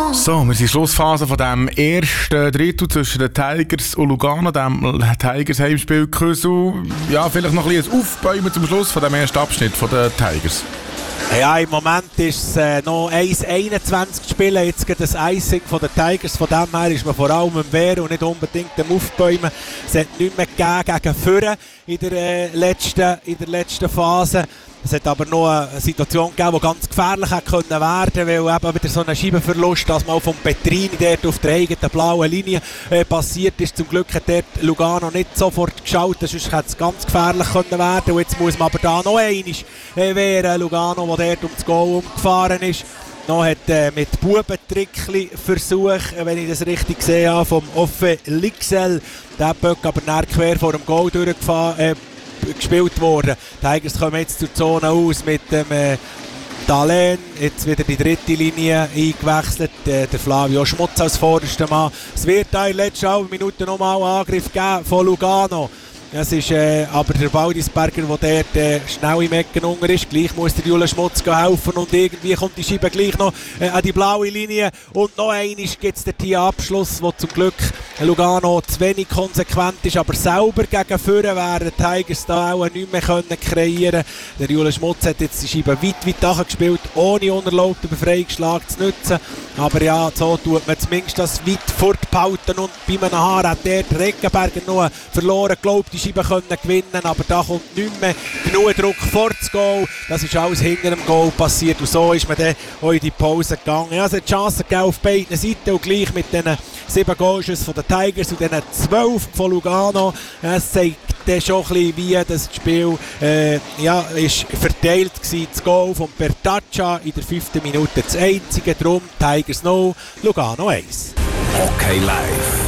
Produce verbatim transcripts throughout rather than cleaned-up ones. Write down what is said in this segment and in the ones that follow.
So, wir sind in der Schlussphase von dem ersten Drittel zwischen den Tigers und Lugano, dem Tigers Heimspiel Kösel. Ja, vielleicht noch ein bisschen Aufbäumen zum Schluss von dem ersten Abschnitt von den Tigers. Ja, im Moment ist es äh, noch eins einundzwanzig zu spielen. Jetzt geht das Icing von den Tigers. Von dem her ist man vor allem im Wehren und nicht unbedingt am Aufbäumen. Es hat nichts mehr gegeben gegen Führen in der, äh, letzten, in der letzten Phase. Es hat aber noch eine Situation gegeben, die ganz gefährlich hätte können werden, weil eben wieder so ein Scheibenverlust, dass mal vom Petrini dort auf der eigenen blauen Linie äh, passiert ist. Zum Glück hat dort Lugano nicht sofort geschaut, sonst hätte es ganz gefährlich können werden. Und jetzt muss man aber da noch einmal äh, wehren. Lugano, der dort um das Goal umgefahren ist. Noch hat äh, mit Bubentrickli Versuch, wenn ich das richtig sehe, vom Offe Lixel. Der Böck aber näher quer vor dem Goal durchgefahren. Äh, gespielt worden. Die Tigers kommen jetzt zur Zone aus mit dem äh, Dalen, jetzt wieder die dritte Linie eingewechselt, äh, der Flavio Schmutz als vorderster Mann. Es wird da in der letzten halben Minute nochmal einen Angriff geben von Lugano. Es ist äh, aber der Baldisberger, der dort äh, schnell im Ecken unten ist. Gleich muss der Julian Schmutz helfen und irgendwie kommt die Scheibe gleich noch äh, an die blaue Linie. Und noch einmal gibt es den hier Abschluss, wo zum Glück Lugano zu wenig konsequent ist, aber selber gegen Führen wären die Tigers da auch nicht mehr können kreieren. Der Julian Schmutz hat jetzt die Scheibe weit, weit nachgespielt, ohne unerlaubten Befreiungsschlag zu nutzen. Aber ja, so tut man zumindest das weit fortbehalten und bei einem Haar hat der Reckenberger noch verloren geglaubt, die Scheibe können gewinnen, aber da kommt nicht mehr genug Druck vor das Goal. Das ist alles hinter dem Goal passiert und so ist man dann auch in die Pause gegangen. Ja, es hat Chancen gegeben auf beiden Seiten und gleich mit den sieben Goalschüssen von den Tigers und den zwölf von Lugano. Es zeigt dann schon ein bisschen, wie das Spiel äh, ja, ist verteilt war. Das Goal von Bertaccia in der fünften Minute das einzige. Drum Tigers null, Lugano eins. Hockey Live.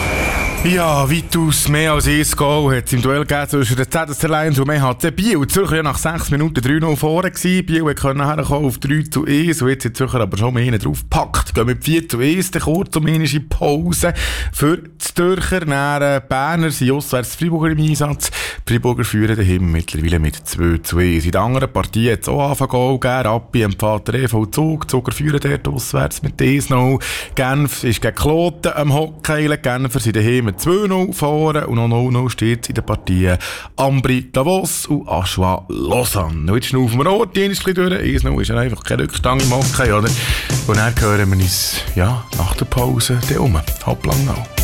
Ja, weitaus mehr als ein Goal hat es im Duell gegeben zwischen den Z S C Lions und M H C Biel. Zürcher ja nach sechs Minuten drei null vorne gewesen. Biel konnte herkommen auf drei zu eins und jetzt hat Zürcher aber schon mehr drauf gepackt. Gehen mit vier zu eins, dann kurz um eine Pause für die Zürcher. Dann Berner sind auswärts Freiburger im Einsatz. Die Freiburger führen daheim mittlerweile mit zwei zu eins. In der anderen Partie hat es auch Anfang Goal gegeben. Rappi empfängt der E V Zug. Zuger führen dort auswärts mit eins null. Genf ist gegen Kloten am Hockey. Genfer sind daheim zwei null vorne und noch null null steht in der Partie Ambri Davos und Aschua Lausanne. Und jetzt schnaufen wir auch die ein bisschen durch. eins null ist ja einfach keine Rückstand im Hockey, oder? Und dann hören wir uns ja, nach der Pause um. Hopp lang noch.